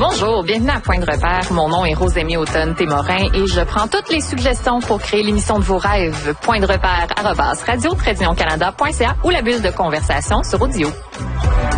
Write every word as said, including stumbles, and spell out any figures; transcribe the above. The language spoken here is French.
Bonjour, bienvenue à Point de repère. Mon nom est Rosémie Automne-Témorin et je prends toutes les suggestions pour créer l'émission de vos rêves. Point de repère, arobase radio-canada point c a ou la bulle de conversation sur Audio.